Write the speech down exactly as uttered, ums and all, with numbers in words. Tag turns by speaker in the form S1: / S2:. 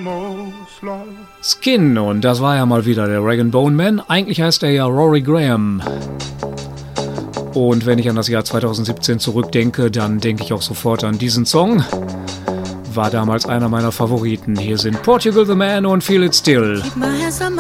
S1: Skin, und das war ja mal wieder der Rag and Bone Man. Eigentlich heißt er ja Rory Graham. Und wenn ich an das Jahr zweitausendsiebzehn zurückdenke, dann denke ich auch sofort an diesen Song. War damals einer meiner Favoriten. Hier sind Portugal the Man und Feel It Still.